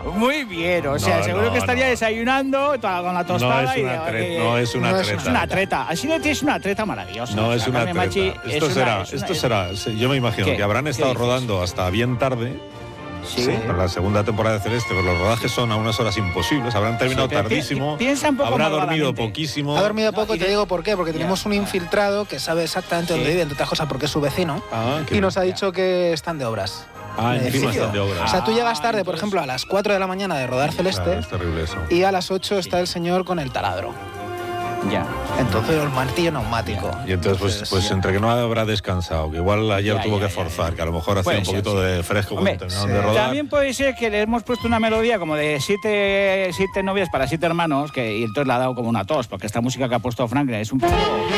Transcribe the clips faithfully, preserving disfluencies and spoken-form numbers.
Muy bien, o sea, No, seguro no, que estaría no. desayunando toda- con la tostada. No es y una, de- tre- eh, no es una no treta. Es una treta. Así de ti es una treta maravillosa. No O es sea, una Carmen treta. Machi Esto es será, una- es una- esto será. se- Yo me imagino ¿Qué? que habrán ¿Qué estado dices? rodando hasta bien tarde. Sí. Con la segunda temporada de Celeste, pero los rodajes son a unas horas imposibles. Habrán terminado pero pi- tardísimo. pi- piensa un poco Habrá dormido malvadamente. poquísimo. Ha dormido No, poco, y te de- digo por qué, porque tenemos Ya. un infiltrado que sabe exactamente Sí. dónde vive, entre otras cosas porque es su vecino, Ah, qué y nos ha bien. dicho que están de obras. Ah, en el encima edificio. están de obras. O sea, tú llegas Ah, tarde, por entonces- ejemplo, a las cuatro de la mañana de rodar Celeste, Claro, es terrible eso. y a las ocho está el señor con el taladro. Ya. Entonces, el martillo neumático. Y entonces, pues, pues ya. entre que no habrá descansado, que igual ayer Ya, tuvo ya, que ya, forzar, ya. que a lo mejor hacía Puede un ser, poquito sí. de fresco Hombre, cuando terminaron sí. de rodar. También puede ser que le hemos puesto una melodía como de siete, siete novias para siete hermanos, que, y entonces le ha dado como una tos, porque esta música que ha puesto Franklin es un poco...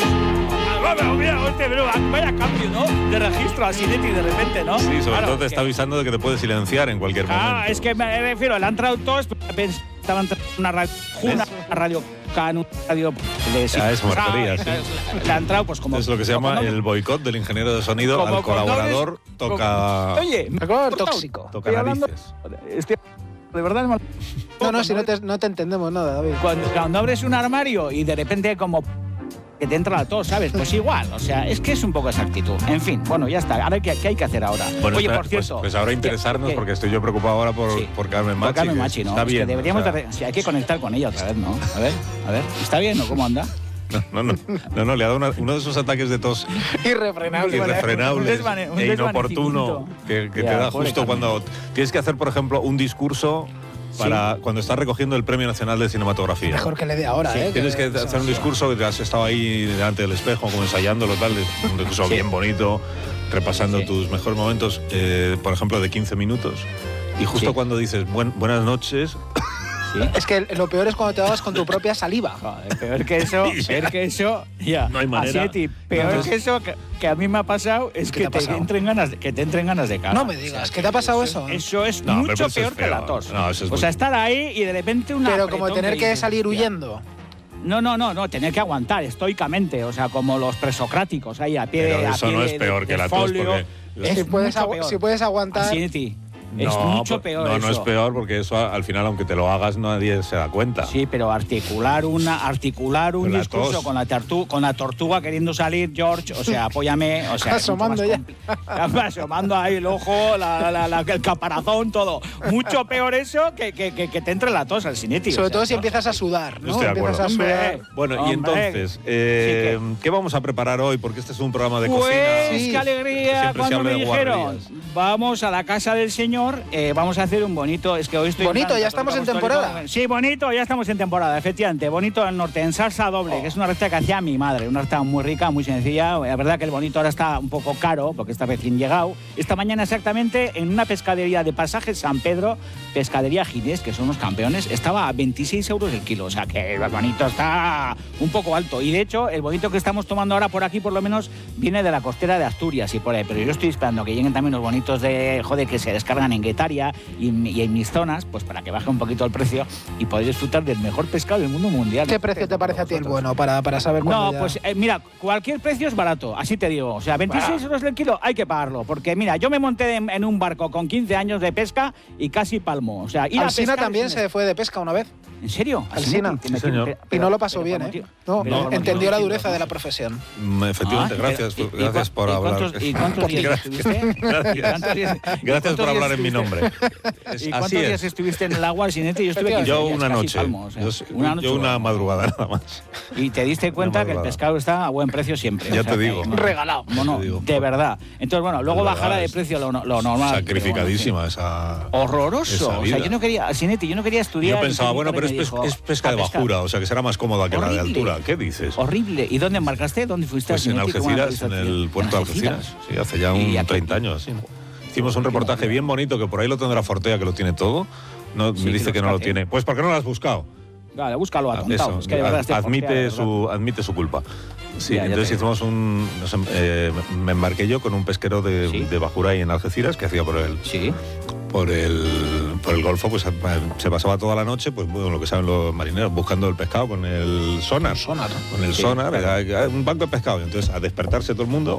Ah, mira, hostia, pero vaya cambio, ¿no? De registro así de ti de repente, ¿no? Sí, sobre Claro, todo te está que- avisando de que te puede silenciar en cualquier Ah, momento. es que me refiero, le han traído tos, estaba entrando una radio, una radio can, una radio de Ah, eso me refería, sí. Le han traído pues como... Es lo que se como llama con el boicot del ingeniero de sonido como al con colaborador dobles- toca, como- Oye, me he Algo cortado. tóxico. toca Estoy hablando- narices. estoy- de verdad, hermano. No, no, si no te, no te entendemos nada, David. Cuando, cuando abres un armario y de repente como que te entra la tos, ¿sabes? Pues igual, o sea, es que es un poco esa actitud. En fin, bueno, ya está. Ahora, ¿qué, qué hay que hacer ahora? Bueno, Oye, espera, por cierto... pues, pues ahora interesarnos, ¿qué- porque estoy yo preocupado ahora por, Sí. por Carmen por Machi. Carmen que Machi, ¿no? Está Es que bien. deberíamos o sea, de re- sí, hay que conectar con ella otra vez, ¿no? A ver, a ver. ¿Está bien o cómo anda? No, no, no, no, le ha dado una- uno de esos ataques de tos Irrefrenable. irrefrenables Un desvane- un e inoportuno desvanecimiento. que, que Ya, te da pobre justo Carmen. cuando tienes que hacer, por ejemplo, un discurso para cuando estás recogiendo el Premio Nacional de Cinematografía. Mejor que le dé ahora, Sí, ¿eh? Tienes que hacer un discurso que te has estado ahí delante del espejo, como ensayándolo, tal, un discurso Sí. bien bonito, repasando Sí. tus mejores momentos, eh, por ejemplo, de quince minutos. Y justo Sí. cuando dices "Buen- buenas noches", Sí. Es que lo peor es cuando te hagas con tu propia saliva. Joder, peor que eso, peor que eso, ya. No hay manera. Así, ti, peor Entonces- que eso que, que a mí me ha pasado es ¿Qué que te ha te, pasado? entren ganas de, que te entren ganas de cara. No me digas, ¿qué te ha pasado eso? Eso es No, hombre, mucho pues eso es peor que la feo. tos. No, eso es o muy- sea, estar ahí y de repente una Pero como tener que salir huyendo. No, no, no, no, tener que aguantar estoicamente, o sea, como los presocráticos ahí a pie de pero a eso pie no de- es peor de que la tos, folio. porque Es si, puedes mucho agu- peor. si puedes aguantar. Así de ti. Es no, mucho pues- peor No, no eso. es peor porque eso a- al final, aunque te lo hagas, nadie se da cuenta. Sí, pero articular una articular un Con la discurso tos. con la tortuga, con la tortuga queriendo salir, George, o sea, apóyame, o sea, es mucho Asomando más ya. compli- asomando ahí el ojo, la, la- la- el caparazón, todo. Mucho peor eso que, que, que, que te entre la tos al cineti. Sobre o sea, todo si no. empiezas a sudar, Yo ¿no? estoy de Empiezas acuerdo. a sudar. Hombre, Bueno, y Hombre. entonces, eh, ¿qué vamos a preparar hoy? Porque este es un programa de Pues cocina. Sí. qué alegría Siempre se cuando habla me de dijeron, guarrerías. vamos a la casa del señor, eh, vamos a hacer un bonito, es que hoy estoy... Bonito, en ya plan estamos en católico temporada. apostólico. Sí, bonito, ya estamos en temporada, efectivamente. Bonito al norte, en salsa doble, que es una receta que hacía mi madre, una receta muy rica, muy sencilla. La verdad que el bonito ahora está un poco caro, porque está recién llegado. Esta mañana exactamente, en una pescadería de Pasaje San Pedro, Pescadería Ginés, que son los campeones, estaba a veintiséis euros el kilo, o sea que el bonito está un poco alto. Y de hecho, el bonito que estamos tomando ahora por aquí, por lo menos, viene de la costera de Asturias y por ahí. Pero yo estoy esperando que lleguen también los bonitos de, joder, que se descargan en Guetaria y, en- y en mis zonas, pues para que baje un poquito el precio y poder disfrutar del mejor pescado del mundo mundial. ¿Qué precio te parece a ti el bueno para, para saber cuándo No, ya- pues eh, mira, cualquier precio es barato, así te digo. O sea, veintiséis euros el kilo hay que pagarlo. Porque mira, yo me monté en, en un barco con quince años de pesca y casi palmo. O sea, ir a Alsina pescar también es- se fue de pesca una vez ¿En serio? Alsina. ¿Así no? Sí, señor. Pero- y no lo pasó pero bien, por ¿eh? motivo- No, pero por entendió la motivo- dureza de la profesión. Mm, Efectivamente, Ah, gracias, pero- y- y gracias cua- por y hablar. cuántos- ¿Y cuántos días Gracias. estuviste? Gracias. ¿Y cuántos días- y Gracias cuántos por hablar días en mi estuviste? nombre. Es- ¿Y cuántos así días es. estuviste en el agua Sinete? Yo estuve quince Yo días, una casi noche. palmo, o sea, yo, una noche. yo una madrugada nada más. Y te diste cuenta que el madrugada. pescado está a buen precio siempre. Ya o sea te que digo. no- Regalado. Bueno, te digo. de verdad. Entonces, bueno, luego De verdad, bajará de es precio lo, lo normal. Sacrificadísima esa. pero bueno, en fin. Horroroso. esa O sea, vida. yo no quería, Sinetti, yo no quería estudiar. Yo y pensaba, mi bueno, padre pero es, me pes- dijo, es pesca de "A pescar". bajura, o sea que será más cómoda que la de Horrible. altura. ¿Qué dices? Horrible. ¿Y dónde embarcaste? ¿Dónde fuiste? Pues en Sinetti? Qué buena Algeciras, en entrevista, el tío. puerto de ¿En Algeciras. Sí, hace ya Y un aquí- treinta años así. Hicimos un Qué reportaje maravilla. bien bonito que por ahí lo tendrá Fortea, que lo tiene todo. No, Sí, me que dice lo que no lo saque. tiene. Pues ¿por qué no lo has buscado? Vale, búscalo Ah, atontado. eso, Es que de verdad ad- este admite, Fortea, de su, verdad. admite su culpa. Sí, Ya, ya entonces te digo. hicimos un. nos em- eh, me embarqué yo con un pesquero de, Sí. de bajura ahí en Algeciras que hacía por el, Sí. por el, por el Golfo, pues se pasaba toda la noche, pues bueno, lo que saben los marineros, buscando el pescado con el sonar. Sonar. Con el Sí, sonar, claro. era- un banco de pescado. Y entonces a despertarse todo el mundo,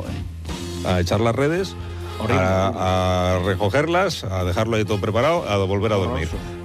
a echar las redes, Horrible, a, a recogerlas, a dejarlo ahí todo preparado, a volver a dormir. Horroroso.